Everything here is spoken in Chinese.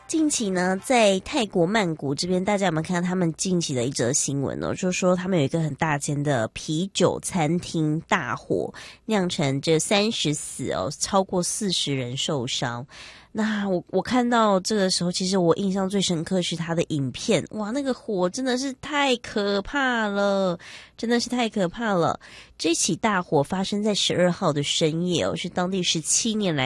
近期呢，在泰国曼谷这边，大家有没有看到他们近期的一则新闻呢？就是说他们有一个很大间的啤酒餐厅大火，酿成这30死哦，超过40人受伤。那我看到这个时候，其实我印象最深刻是他的影片，哇，那个火真的是太可怕了，真的是太可怕了。这起大火发生在12号的深夜哦，是当地17年来